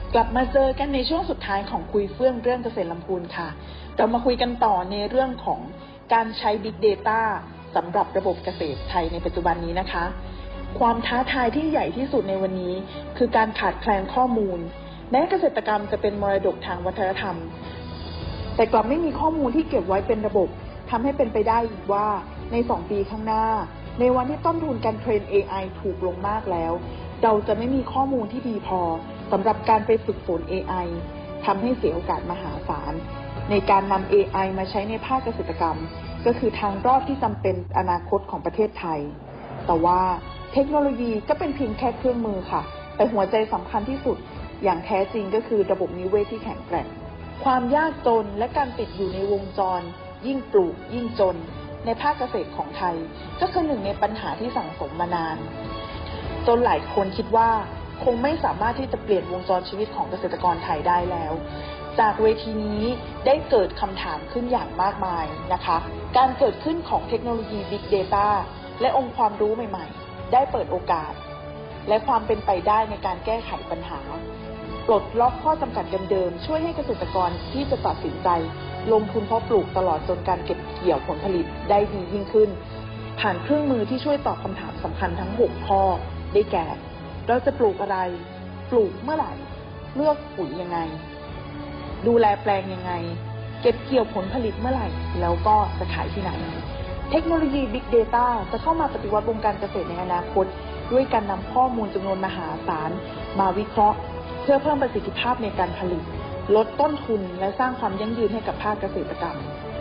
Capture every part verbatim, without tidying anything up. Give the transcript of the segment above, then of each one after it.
กลับมาเจอกันในช่วงสุดท้ายของคุยเฟื่องเรื่องเกษตรลำพูนค่ะเรามาคุยกันต่อในเรื่องของการใช้ Big Data สำหรับระบบเกษตรไทยในปัจจุบันนี้นะคะความท้าทายที่ใหญ่ที่สุดในวันนี้คือการขาดแคลนข้อมูลแม้เกษตรกรรมจะเป็นมรดกทางวัฒนธรรมแต่กลับไม่มีข้อมูลที่เก็บไว้เป็นระบบทำให้เป็นไปได้อีกว่าในสองปีข้างหน้าในวันที่ต้นทุนการเทรน เอ ไอ ถูกลงมากแล้วเราจะไม่มีข้อมูลที่ดีพอสำหรับการไปฝึกฝน เอ ไอ ทำให้เสียโอกาสมหาศาลในการนำ เอ ไอ มาใช้ในภาคเกษตรกรรมก็คือทางรอดที่จำเป็นอนาคตของประเทศไทยแต่ว่าเทคโนโลยีก็เป็นเพียงแค่เครื่องมือค่ะแต่หัวใจสำคัญที่สุดอย่างแท้จริงก็คือระบบนิเวศที่แข็งแกร่งความยากจนและการติดอยู่ในวงจรยิ่งปลูกยิ่งจนในภาคเกษตรของไทยก็คือหนึ่งในปัญหาที่สั่งสมมานานจนหลายคนคิดว่าคงไม่สามารถที่จะเปลี่ยนวงจรชีวิตของเกษตรกรไทยได้แล้วจากเวทีนี้ได้เกิดคำถามขึ้นอย่างมากมายนะคะการเกิดขึ้นของเทคโนโลยี Big Data และองค์ความรู้ใหม่ๆได้เปิดโอกาสและความเป็นไปได้ในการแก้ไขปัญหาปลดล็อกข้อจำกัดเดิมๆช่วยให้เกษตรกรที่จะตัดสินใจลงทุนเพาะปลูกตลอดจนการเก็บเกี่ยวผลผลิตได้ดียิ่งขึ้นผ่านเครื่องมือที่ช่วยตอบคำถามสำคัญทั้งหกข้อได้แก่เราจะปลูกอะไรปลูกเมื่อไหร่เลือกปุ๋ยยังไงดูแลแปลงยังไงเก็บเกี่ยวผลผลิตเมื่อไหร่แล้วก็จะขายที่ไหนเทคโนโลยี Big Data จะเข้ามาปฏิวัติวงการเกษตรในอนาคตด้วยการนำข้อมูลจำนวนมหาศาลมาวิเคราะห์เพื่อเพิ่มประสิทธิภาพในการผลิตลดต้นทุนและสร้างความยั่งยืนให้กับภาคเกษตรกรรม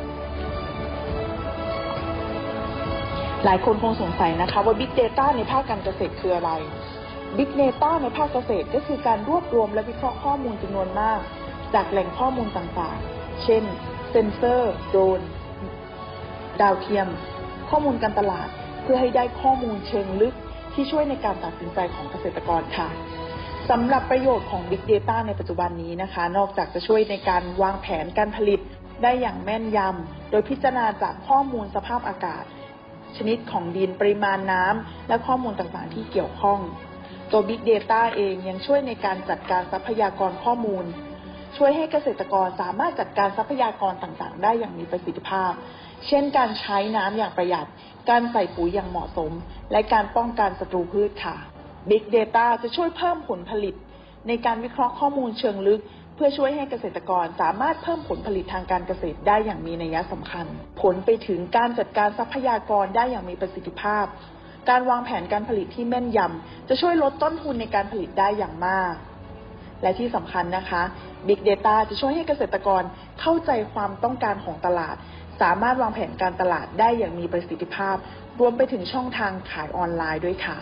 หลายคนคงสงสัยนะคะว่า Big Data ในภาคการเกษตรคืออะไร Big Data ในภาคเกษตรก็คือการรวบรวมและวิเคราะห์ข้อมูลจำนวนมากจากแหล่งข้อมูลต่างๆเช่นเซ็นเซอร์โดรนดาวเทียมข้อมูลการตลาดเพื่อให้ได้ข้อมูลเชิงลึกที่ช่วยในการตัดสินใจของเกษตรกรค่ะสำหรับประโยชน์ของ Big Data ในปัจจุบันนี้นะคะนอกจากจะช่วยในการวางแผนการผลิตได้อย่างแม่นยำโดยพิจารณาจากข้อมูลสภาพอากาศชนิดของดินปริมาณน้ำและข้อมูลต่างๆที่เกี่ยวข้องตัว Big Data เองยังช่วยในการจัดการทรัพยากรข้อมูลช่วยให้เกษตรกรสามารถจัดการทรัพยากรต่างๆได้อย่างมีประสิทธิภาพเช่นการใช้น้ำอย่างประหยัดการใส่ปุ๋ยอย่างเหมาะสมและการป้องกันศัตรูพืชค่ะ Big Data จะช่วยเพิ่มผลผลิตในการวิเคราะห์ข้อมูลเชิงลึกเพื่อช่วยให้เกษตรกรสามารถเพิ่มผลผลิตทางการเกษตรได้อย่างมีนัยสำคัญผลไปถึงการจัดการทรัพยากรได้อย่างมีประสิทธิภาพการวางแผนการผลิตที่แม่นยำจะช่วยลดต้นทุนในการผลิตได้อย่างมากและที่สำคัญนะคะ Big Data จะช่วยให้เกษตรกรเข้าใจความต้องการของตลาดสามารถวางแผนการตลาดได้อย่างมีประสิทธิภาพรวมไปถึงช่องทางขายออนไลน์ด้วยค่ะ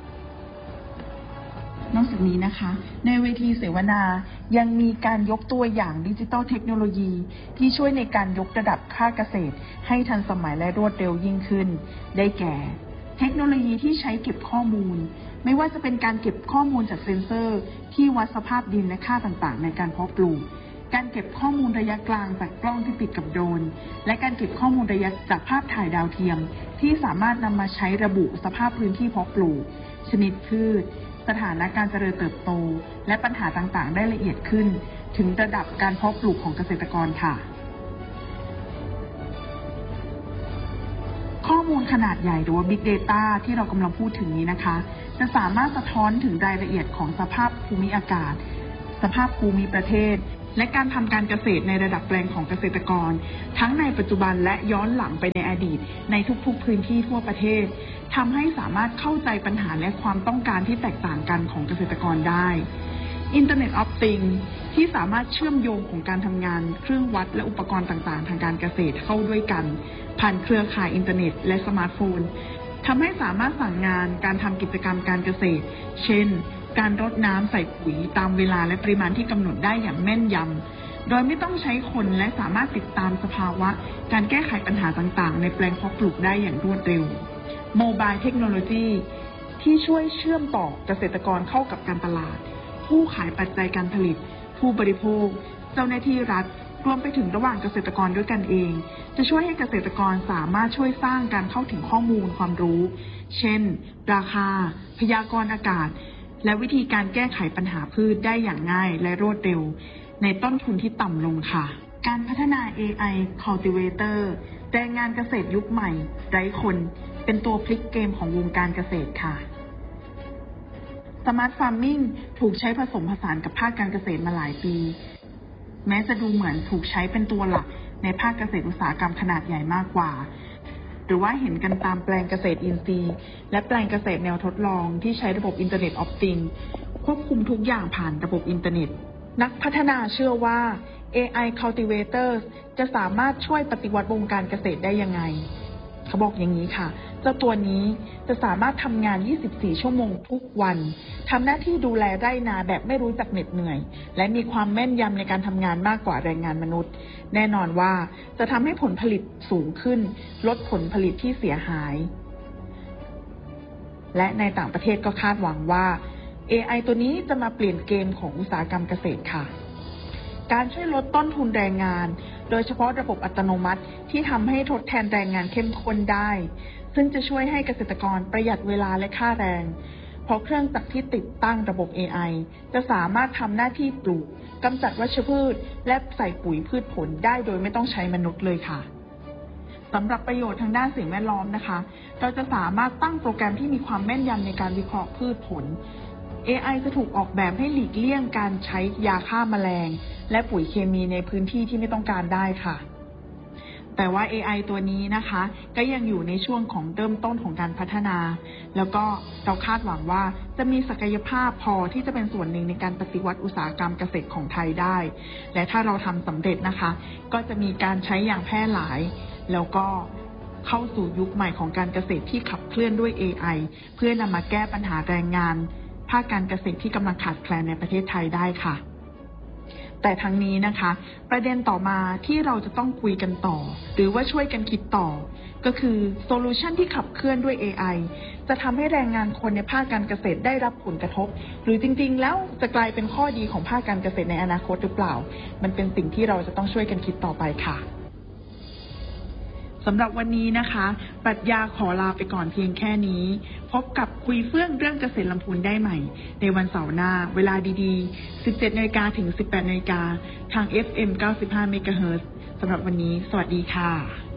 นอกจากนี้นะคะในเวทีเสวนายังมีการยกตัวอย่างดิจิทัลเทคโนโลยีที่ช่วยในการยกระดับภาคเกษตรให้ทันสมัยและรวดเร็วยิ่งขึ้นได้แก่เทคโนโลยีที่ใช้เก็บข้อมูลไม่ว่าจะเป็นการเก็บข้อมูลจากเซ็นเซอร์ที่วัดสภาพดินและค่าต่างๆในการเพาะปลูกการเก็บข้อมูลระยะกลางจากกล้องที่ติดกับโดรนและการเก็บข้อมูลระยะจากภาพถ่ายดาวเทียมที่สามารถนำมาใช้ระบุสภาพพื้นที่เพาะปลูกชนิดพืชสถานะการเจริญเติบโตและปัญหาต่างๆได้ละเอียดขึ้นถึงระดับการเพาะปลูกของเกษตรกรค่ะข้อมูลขนาดใหญ่หรือว่า Big Data ที่เรากำลังพูดถึงนี้นะคะจะสามารถสะท้อนถึงรายละเอียดของสภาพภูมิอากาศสภาพภูมิประเทศและการทำการเกษตรในระดับแปลงของเกษตรกรทั้งในปัจจุบันและย้อนหลังไปในอดีตในทุกๆพื้นที่ทั่วประเทศทำให้สามารถเข้าใจปัญหาและความต้องการที่แตกต่างกันของเกษตรกรได้ Internet of Things ที่สามารถเชื่อมโยงของการทำงานเครื่องวัดและอุปกรณ์ต่างๆทางการเกษตรเข้าด้วยกันผ่านเครือข่ายอินเทอร์เน็ตและสมาร์ทโฟนทำให้สามารถสั่งงานการทำกิจกรรมการเกษตรเช่นการรดน้ำใส่ปุ๋ยตามเวลาและปริมาณที่กำหนดได้อย่างแม่นยำโดยไม่ต้องใช้คนและสามารถติดตามสภาวะการแก้ไขปัญหาต่างๆในแปลงเพาะปลูกได้อย่างรวดเร็ว Mobile Technology ที่ช่วยเชื่อมต่อเกษตรกรเข้ากับการตลาดผู้ขายปัจจัยการผลิตผู้บริโภคเจ้าหน้าที่รัฐรวมไปถึงระหว่างเกษตรกรด้วยกันเองจะช่วยให้เกษตรกรสามารถช่วยสร้างการเข้าถึงข้อมูลความรู้เช่นราคาพยากรณ์อากาศและวิธีการแก้ไขปัญหาพืชได้อย่างง่ายและรวดเร็วในต้นทุนที่ต่ำลงค่ะการพัฒนา เอ ไอ Cultivator แรงงานเกษตรยุคใหม่ไร้คนเป็นตัวพลิกเกมของวงการเกษตรค่ะ Smart Farming ถูกใช้ผสมผสานกับภาคการเกษตรมาหลายปีแม้จะดูเหมือนถูกใช้เป็นตัวหลักในภาคเกษตรอุตสาหกรรมขนาดใหญ่มากกว่าหรือว่าเห็นกันตามแปลงเกษตรอินทรีย์และแปลงเกษตรแนวทดลองที่ใช้ระบบ Internet of Things ควบคุมทุกอย่างผ่านระบบอินเทอร์เน็ตนักพัฒนาเชื่อว่า เอ ไอ Cultivators จะสามารถช่วยปฏิวัติวงการเกษตรได้ยังไงเขาบอกอย่างนี้ค่ะเจ้าตัวนี้จะสามารถทำงานยี่สิบสี่ชั่วโมงทุกวันทำหน้าที่ดูแลไร่นาแบบไม่รู้จักเหน็ดเหนื่อยและมีความแม่นยำในการทำงานมากกว่าแรงงานมนุษย์แน่นอนว่าจะทำให้ผลผลิตสูงขึ้นลดผลผลิตที่เสียหายและในต่างประเทศก็คาดหวังว่า เอ ไอ ตัวนี้จะมาเปลี่ยนเกมของอุตสาหกรรมเกษตรค่ะการช่วยลดต้นทุนแรงงานโดยเฉพาะระบบอัตโนมัติที่ทำให้ทดแทนแรงงานเข้มข้นได้ซึ่งจะช่วยให้เกษตรกรประหยัดเวลาและค่าแรงเพราะเครื่องจักรที่ติดตั้งระบบ เอ ไอ จะสามารถทำหน้าที่ปลูกกำจัดวัชพืชและใส่ปุ๋ยพืชผลได้โดยไม่ต้องใช้มนุษย์เลยค่ะสำหรับประโยชน์ทางด้านสิ่งแวดล้อมนะคะเราจะสามารถตั้งโปรแกรมที่มีความแม่นยำในการวิเคราะห์พืชผล เอ ไอ จะถูกออกแบบให้หลีกเลี่ยงการใช้ยาฆ่าแมลงและปุ๋ยเคมีในพื้นที่ที่ไม่ต้องการได้ค่ะแต่ว่า เอ ไอ ตัวนี้นะคะก็ยังอยู่ในช่วงของเริ่มต้นของการพัฒนาแล้วก็เราคาดหวังว่าจะมีศักยภาพพอที่จะเป็นส่วนหนึ่งในการปฏิวัติอุตสาหกรรมเกษตรของไทยได้และถ้าเราทำสำเร็จนะคะก็จะมีการใช้อย่างแพร่หลายแล้วก็เข้าสู่ยุคใหม่ของการเกษตรที่ขับเคลื่อนด้วย เอ ไอ เพื่อนำมาแก้ปัญหาแรงงานภาคการเกษตรที่กำลังขาดแคลนในประเทศไทยได้ค่ะแต่ทั้งนี้นะคะประเด็นต่อมาที่เราจะต้องคุยกันต่อหรือว่าช่วยกันคิดต่อก็คือโซลูชันที่ขับเคลื่อนด้วย เอ ไอ จะทำให้แรงงานคนในภาคการเกษตรได้รับผลกระทบหรือจริงๆแล้วจะกลายเป็นข้อดีของภาคการเกษตรในอนาคตหรือเปล่ามันเป็นสิ่งที่เราจะต้องช่วยกันคิดต่อไปค่ะสำหรับวันนี้นะคะปรัชญาขอลาไปก่อนเพียงแค่นี้พบกับคุยเฟื่องเรื่องเกษตรลำพูนได้ใหม่ในวันเสาร์หน้าเวลาดีๆ สิบเจ็ดนาฬิกา ถึง สิบแปดนาฬิกา ทาง เอฟ เอ็ม เก้าสิบห้า เมกะเฮิรตซ์ สำหรับวันนี้สวัสดีค่ะ